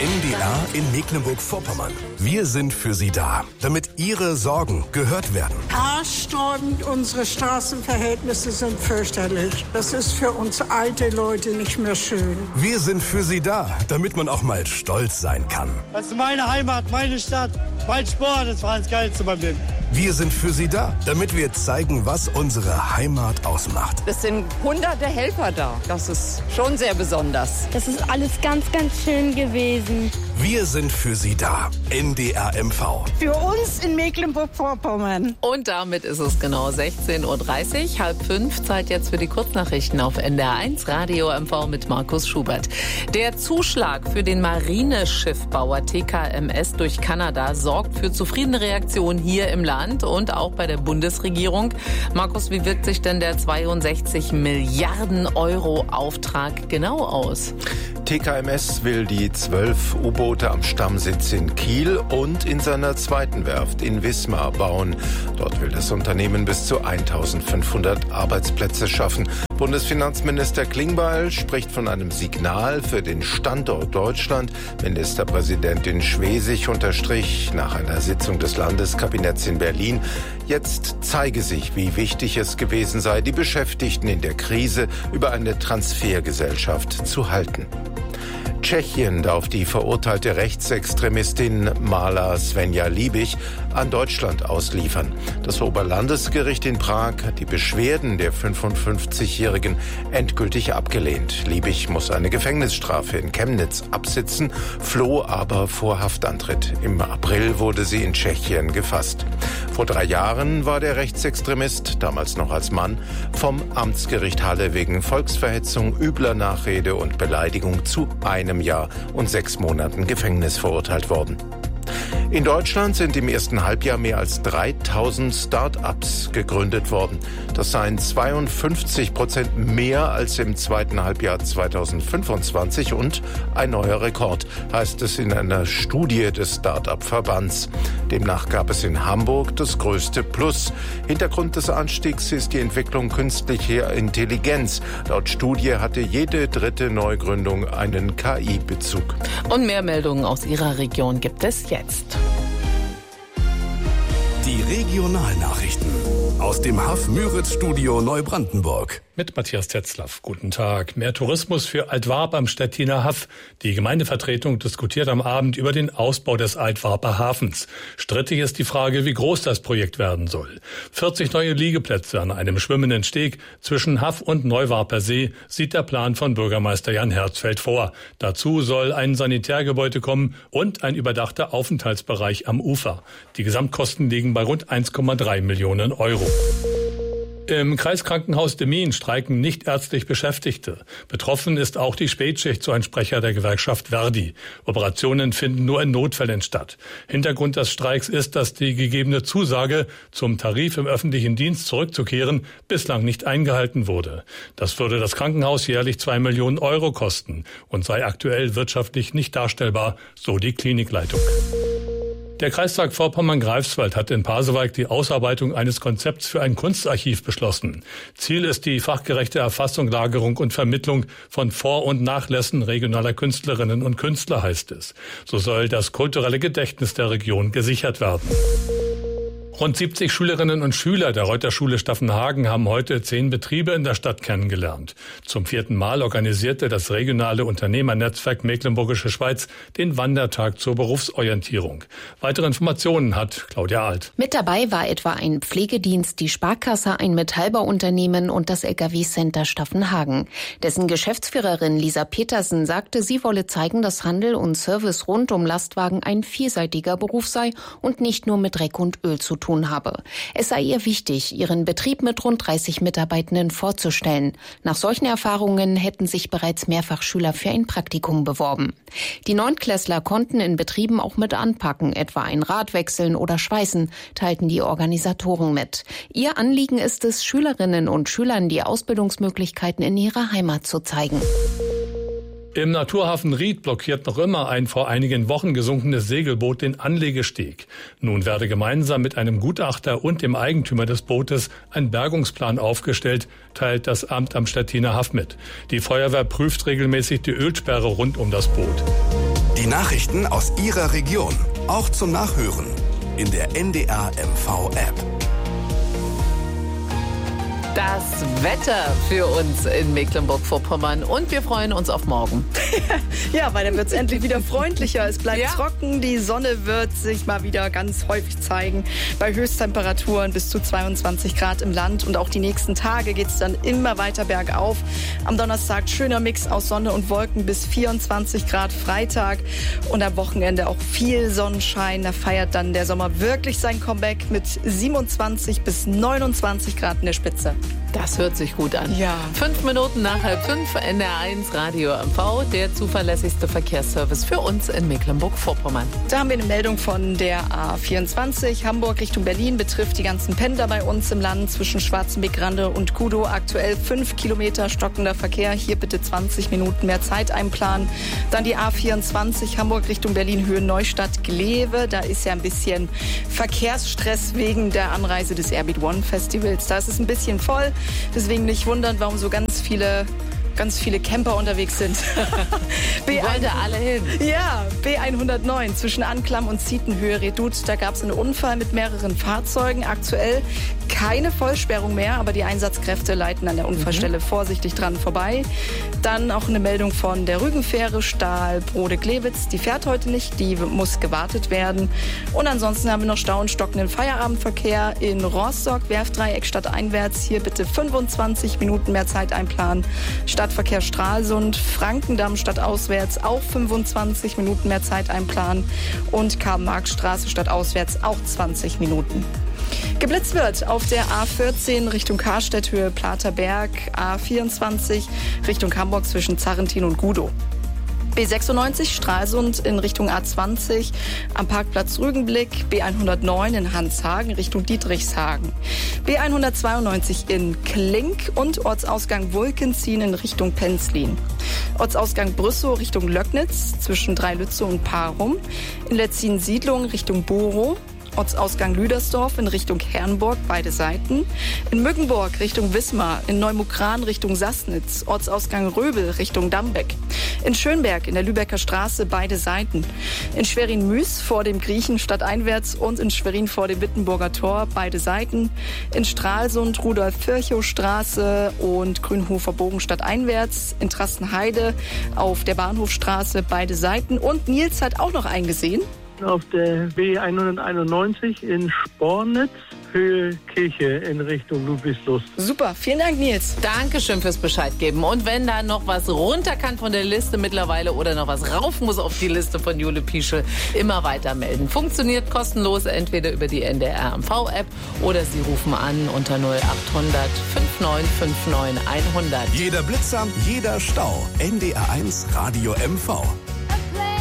NDR in Mecklenburg-Vorpommern. Wir sind für Sie da, damit Ihre Sorgen gehört werden. Haarsträubend, unsere Straßenverhältnisse sind fürchterlich. Das ist für uns alte Leute nicht mehr schön. Wir sind für Sie da, damit man auch mal stolz sein kann. Das ist meine Heimat, meine Stadt, mein Sport, das war das Geilste beim Leben. Wir sind für Sie da, damit wir zeigen, was unsere Heimat ausmacht. Es sind hunderte Helfer da. Das ist schon sehr besonders. Das ist alles ganz, ganz schön gewesen. Wir sind für Sie da. NDR MV. Für uns in Mecklenburg-Vorpommern. Und damit ist es genau 16:30 Uhr, 4:30. Zeit jetzt für die Kurznachrichten auf NDR1 Radio MV mit Markus Schubert. Der Zuschlag für den Marineschiffbauer TKMS durch Kanada sorgt für zufriedene Reaktionen hier im Land und auch bei der Bundesregierung. Markus, wie wirkt sich denn der 62 Milliarden Euro Auftrag genau aus? TKMS will die 12 U-Boote am Stammsitz in Kiel und in seiner zweiten Werft in Wismar bauen. Dort will das Unternehmen bis zu 1500 Arbeitsplätze schaffen. Bundesfinanzminister Klingbeil spricht von einem Signal für den Standort Deutschland. Ministerpräsidentin Schwesig unterstrich nach einer Sitzung des Landeskabinetts in Berlin, jetzt zeige sich, wie wichtig es gewesen sei, die Beschäftigten in der Krise über eine Transfergesellschaft zu halten. Tschechien darf die verurteilte Rechtsextremistin Mala Svenja Liebig an Deutschland ausliefern. Das Oberlandesgericht in Prag hat die Beschwerden der 55-Jährigen endgültig abgelehnt. Liebig muss eine Gefängnisstrafe in Chemnitz absitzen, floh aber vor Haftantritt. Im April wurde sie in Tschechien gefasst. Vor 3 Jahren war der Rechtsextremist, damals noch als Mann, vom Amtsgericht Halle wegen Volksverhetzung, übler Nachrede und Beleidigung zu 1 Jahr und 6 Monaten Gefängnis verurteilt worden. In Deutschland sind im ersten Halbjahr mehr als 3000 Start-ups gegründet worden. Das seien 52% mehr als im zweiten Halbjahr 2025 und ein neuer Rekord, heißt es in einer Studie des Start-up-Verbands. Demnach gab es in Hamburg das größte Plus. Hintergrund des Anstiegs ist die Entwicklung künstlicher Intelligenz. Laut Studie hatte jede 3. Neugründung einen KI-Bezug. Und mehr Meldungen aus Ihrer Region gibt es jetzt. Die Regionalnachrichten aus dem Haff-Müritz-Studio Neubrandenburg. Mit Matthias Tetzlaff. Guten Tag. Mehr Tourismus für Altwarp am Stettiner Haff. Die Gemeindevertretung diskutiert am Abend über den Ausbau des Altwarper Hafens. Strittig ist die Frage, wie groß das Projekt werden soll. 40 neue Liegeplätze an einem schwimmenden Steg zwischen Haff und Neuwarper See sieht der Plan von Bürgermeister Jan Herzfeld vor. Dazu soll ein Sanitärgebäude kommen und ein überdachter Aufenthaltsbereich am Ufer. Die Gesamtkosten liegen bei rund 1,3 Millionen Euro. Im Kreiskrankenhaus Demmin streiken nicht ärztlich Beschäftigte. Betroffen ist auch die Spätschicht, so ein Sprecher der Gewerkschaft Verdi. Operationen finden nur in Notfällen statt. Hintergrund des Streiks ist, dass die gegebene Zusage, zum Tarif im öffentlichen Dienst zurückzukehren, bislang nicht eingehalten wurde. Das würde das Krankenhaus jährlich 2 Millionen Euro kosten und sei aktuell wirtschaftlich nicht darstellbar, so die Klinikleitung. Der Kreistag Vorpommern-Greifswald hat in Pasewalk die Ausarbeitung eines Konzepts für ein Kunstarchiv beschlossen. Ziel ist die fachgerechte Erfassung, Lagerung und Vermittlung von Vor- und Nachlässen regionaler Künstlerinnen und Künstler, heißt es. So soll das kulturelle Gedächtnis der Region gesichert werden. Rund 70 Schülerinnen und Schüler der Reuterschule Staffenhagen haben heute 10 Betriebe in der Stadt kennengelernt. Zum 4. Mal organisierte das regionale Unternehmernetzwerk Mecklenburgische Schweiz den Wandertag zur Berufsorientierung. Weitere Informationen hat Claudia Alt. Mit dabei war etwa ein Pflegedienst, die Sparkasse, ein Metallbauunternehmen und das LKW-Center Staffenhagen. Dessen Geschäftsführerin Lisa Petersen sagte, sie wolle zeigen, dass Handel und Service rund um Lastwagen ein vielseitiger Beruf sei und nicht nur mit Dreck und Öl zu tun habe. Es sei ihr wichtig, ihren Betrieb mit rund 30 Mitarbeitenden vorzustellen. Nach solchen Erfahrungen hätten sich bereits mehrfach Schüler für ein Praktikum beworben. Die Neuntklässler konnten in Betrieben auch mit anpacken, etwa ein Rad wechseln oder schweißen, teilten die Organisatoren mit. Ihr Anliegen ist es, Schülerinnen und Schülern die Ausbildungsmöglichkeiten in ihrer Heimat zu zeigen. Im Naturhafen Ried blockiert noch immer ein vor einigen Wochen gesunkenes Segelboot den Anlegesteg. Nun werde gemeinsam mit einem Gutachter und dem Eigentümer des Bootes ein Bergungsplan aufgestellt, teilt das Amt am Stettiner Haff mit. Die Feuerwehr prüft regelmäßig die Ölsperre rund um das Boot. Die Nachrichten aus Ihrer Region, auch zum Nachhören in der NDR MV App. Das Wetter für uns in Mecklenburg-Vorpommern und wir freuen uns auf morgen. Ja, weil dann wird es endlich wieder freundlicher. Es bleibt trocken, die Sonne wird sich mal wieder ganz häufig zeigen. Bei Höchsttemperaturen bis zu 22 Grad im Land und auch die nächsten Tage geht es dann immer weiter bergauf. Am Donnerstag schöner Mix aus Sonne und Wolken bis 24 Grad Freitag und am Wochenende auch viel Sonnenschein. Da feiert dann der Sommer wirklich sein Comeback mit 27 bis 29 Grad in der Spitze. Das hört sich gut an. Ja. 5 Minuten nach 4:30, NDR1 Radio MV, der zuverlässigste Verkehrsservice für uns in Mecklenburg-Vorpommern. Da haben wir eine Meldung von der A24, Hamburg Richtung Berlin, betrifft die ganzen Pendler bei uns im Land zwischen Schwarzenbeck-Rande und Kudow. Aktuell 5 Kilometer stockender Verkehr, hier bitte 20 Minuten mehr Zeit einplanen. Dann die A24, Hamburg Richtung Berlin, Höhe Neustadt-Glewe. Da ist ja ein bisschen Verkehrsstress wegen der Anreise des Airbeat One Festivals. Da ist es ein bisschen voll. Deswegen nicht wundern, warum so ganz viele Camper unterwegs sind. Die wollen da alle hin. Ja, B109 zwischen Anklam und Zietenhöhe Redoute. Da gab es einen Unfall mit mehreren Fahrzeugen. Aktuell keine Vollsperrung mehr, aber die Einsatzkräfte leiten an der Unfallstelle vorsichtig dran vorbei. Dann auch eine Meldung von der Rügenfähre Stahl-Brode-Glewitz. Die fährt heute nicht, die muss gewartet werden. Und ansonsten haben wir noch Stau und stockenden Feierabendverkehr in Rostock, Werftdreieck stadteinwärts. Hier bitte 25 Minuten mehr Zeit einplanen. Stadtverkehr Stralsund, Frankendamm stadtauswärts auch 25 Minuten mehr Zeit einplanen und Karl-Marx-Straße stadtauswärts auch 20 Minuten. Geblitzt wird auf der A14 Richtung Karstedt, Höhe Platerberg, A24 Richtung Hamburg zwischen Zarrentin und Gudow. B96 Stralsund in Richtung A20 am Parkplatz Rügenblick, B109 in Hanshagen Richtung Dietrichshagen, B192 in Klink und Ortsausgang Wulkenzien in Richtung Penzlin, Ortsausgang Brüssow Richtung Löcknitz zwischen Dreilütze und Parum, in Letzin-Siedlung Richtung Borow, Ortsausgang Lüdersdorf in Richtung Herrenburg, beide Seiten. In Mückenburg Richtung Wismar, in Neumukran Richtung Sassnitz, Ortsausgang Röbel Richtung Dambeck. In Schönberg in der Lübecker Straße, beide Seiten. In Schwerin-Müs vor dem Griechen stadteinwärts und in Schwerin vor dem Wittenburger Tor, beide Seiten. In Stralsund Rudolf-Virchow-Straße und Grünhofer Bogen stadteinwärts. In Trastenheide auf der Bahnhofstraße, beide Seiten. Und Nils hat auch noch einen gesehen. Auf der B191 in Spornitz, Höhe Kirche in Richtung Ludwigslust. Super, vielen Dank, Nils. Dankeschön fürs Bescheid geben. Und wenn da noch was runter kann von der Liste mittlerweile oder noch was rauf muss auf die Liste von Jule Pieschel, immer weiter melden. Funktioniert kostenlos, entweder über die NDR MV-App oder Sie rufen an unter 0800 5959 100. Jeder Blitzer, jeder Stau. NDR1 Radio MV.